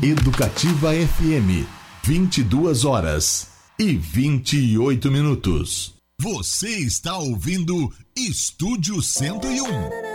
Educativa FM, 22h28. Você está ouvindo Estúdio 101.